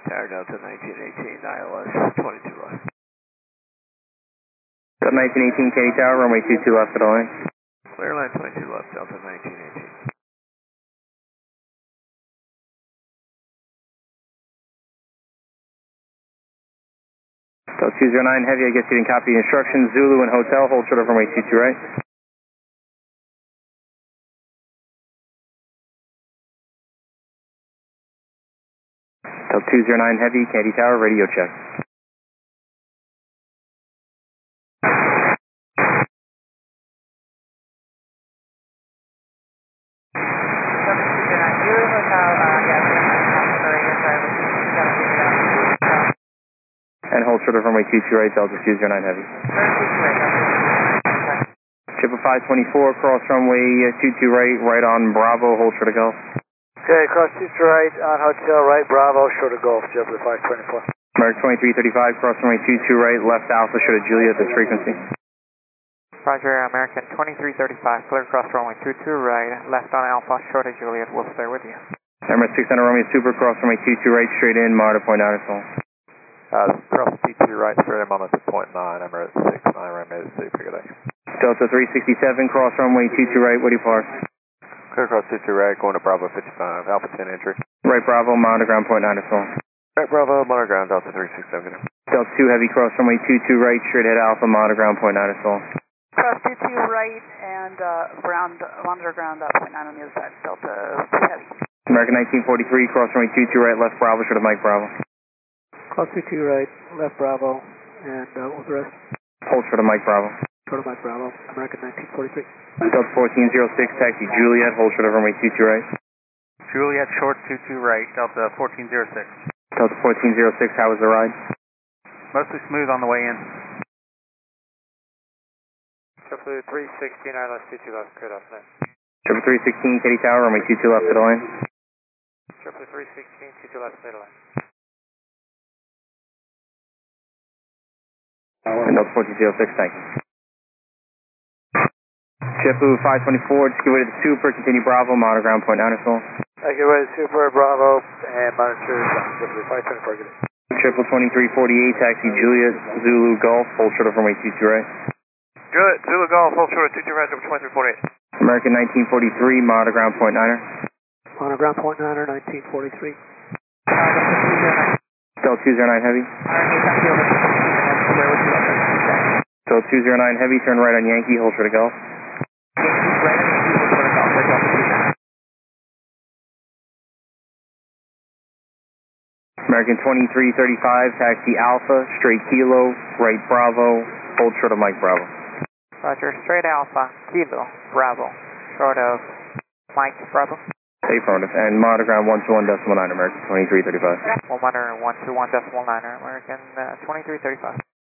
Tower Delta 1918, ILS 22 left. Delta 1918, Katy Tower, runway 22 left at all in. Clear line 22 left, Delta 1918. Delta 209 Heavy, I guess you didn't copy the instructions. Zulu and Hotel, hold short of runway 22 right. Delta 209 Heavy, Katy Tower, radio check. And hold short of runway 22 right, Delta 209 Heavy. Triple 524, cross runway 22 right, right on Bravo, hold short of Golf. Okay, cross 22 right on Hotel right, Bravo, short of Golf, Triple 524. American 2335, cross runway 22 right, left Alpha, short of Juliet, this frequency. Roger, American 2335, clear cross runway 22 right, left on Alpha, short of Juliet, we'll stay with you. Emirates 600 Romeo Super, cross runway 22 right, straight in, monitor point out as well. Cross T2 right, straight in moment to point 9, Emirates 69, Romeo Super, good day. Delta 367, cross runway 22 right, what do you park? Clear cross 22 right, going to Bravo 55, Alpha 10 entry. Right Bravo, monitor ground point 9 as well. Right Bravo, monitor ground, Delta 367, good day. Delta 2 Heavy, cross runway 22 right, straight head Alpha, monitor ground point 9 as well. Cross 22 right and monitor ground point 9 on the other side, Delta 2 Heavy. American 1943, cross runway 22 right, left Bravo, short of Mike Bravo. Cross 22 right, left Bravo, and what was the rest? Hold short of Mike Bravo. Short of Mike Bravo, American 1943. Delta 1406, taxi Juliet, hold short of runway 22 right. Juliet, short 22 right, Delta 1406. Delta 1406, how was the ride? Mostly smooth on the way in. Triple 316, ILS 22 left, cleared off now. Triple 316, Katy Tower, runway 22 left, middle line. Triple 316, 22 left, middle line. And Delta 1406, thank you. JetBlue 524, just get ready to the Super, continue Bravo, monitor ground point 9 as well. I get ready to Super, Bravo, and monitor Triple 524, good. Triple 2348, taxi Juliet, Zulu Golf, hold short of runway 22 right. Good, Zulu Golf, hold short of 22 right, Triple 2348. American 1943, monitor ground point 9er. Monitor ground point 9er, 1943. Delta 209 Heavy. Delta 209 Heavy, turn right on Yankee, hold short of Golf. American 2335, taxi Alpha, straight Kilo, right Bravo, hold short of Mike Bravo. Roger, straight Alpha, Kilo, Bravo, short of Mike Bravo. Affirmative, and monitor ground 121.9, American 2335. 121.9, American 2335.